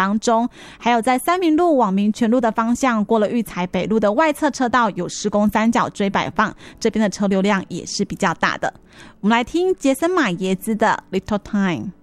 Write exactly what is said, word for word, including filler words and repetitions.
当中。还有在三民路往民权路的方向，过了育才北路的外侧车道有施工三角锥摆放，这边的车流量也是比较大的。我们来听杰森马耶兹的 Little Time。